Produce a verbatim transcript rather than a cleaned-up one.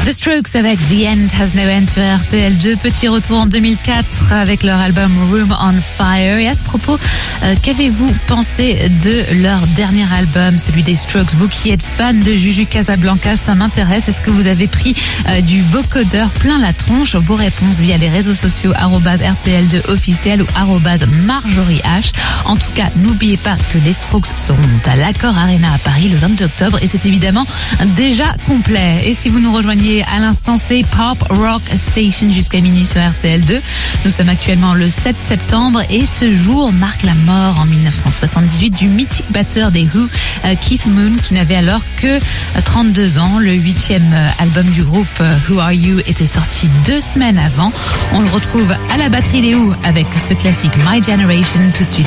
The Strokes avec The End Has No End sur R T L deux. Petit retour en deux mille quatre avec leur album Room on Fire. Et à ce propos, euh, qu'avez-vous pensé de leur dernier album, celui des Strokes? Vous qui êtes fan de Juju Casablanca, ça m'intéresse. Est-ce que vous avez pris euh, du vocodeur plein la tronche? Vos réponses via les réseaux sociaux arobase R T L deux officiel ou arobase Marjorie H. En tout cas, n'oubliez pas que les Strokes seront à l'Accor Arena à Paris le vingt-deux octobre et c'est évidemment déjà complet. Et si vous nous rejoignez à l'instant, c'est Pop Rock Station jusqu'à minuit sur R T L deux. Nous sommes actuellement le sept septembre et ce jour marque la mort en mille neuf cent soixante-dix-huit du mythique batteur des Who, Keith Moon, qui n'avait alors que trente-deux ans. Le huitième album du groupe Who Are You était sorti deux semaines avant. On le retrouve à la batterie des Who avec ce classique My Generation tout de suite.